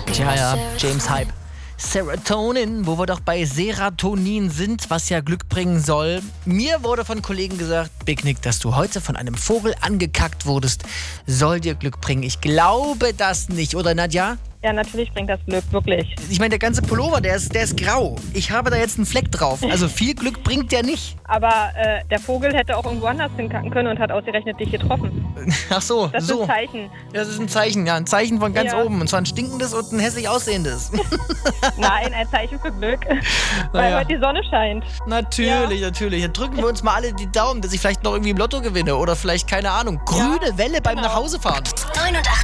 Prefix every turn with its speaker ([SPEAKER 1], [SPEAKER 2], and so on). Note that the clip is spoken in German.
[SPEAKER 1] Tja, ja, James Hype. Serotonin, wo wir doch bei Serotonin sind, was ja Glück bringen soll. Mir wurde von Kollegen gesagt, Big Nick, dass du heute von einem Vogel angekackt wurdest, soll dir Glück bringen. Ich glaube das nicht, oder Nadja?
[SPEAKER 2] Ja, natürlich bringt das Glück, wirklich.
[SPEAKER 1] Ich meine, der ganze Pullover, der ist grau. Ich habe da jetzt einen Fleck drauf. Also viel Glück bringt der nicht.
[SPEAKER 2] Aber der Vogel hätte auch irgendwo anders hinkacken können und hat ausgerechnet dich getroffen.
[SPEAKER 1] Ach so,
[SPEAKER 2] Das
[SPEAKER 1] so.
[SPEAKER 2] ist ein Zeichen.
[SPEAKER 1] Das ist ein Zeichen, ja. Ein Zeichen von ganz
[SPEAKER 2] Ja.
[SPEAKER 1] oben. Und zwar ein stinkendes und ein hässlich aussehendes.
[SPEAKER 2] Nein, ein Zeichen für Glück. Weil
[SPEAKER 1] Naja.
[SPEAKER 2] heute die Sonne scheint.
[SPEAKER 1] Natürlich. Dann drücken wir uns mal alle die Daumen, dass ich vielleicht noch irgendwie im Lotto gewinne. Oder vielleicht, keine Ahnung, grüne Welle beim
[SPEAKER 2] genau.
[SPEAKER 1] Nachhausefahren.
[SPEAKER 3] 89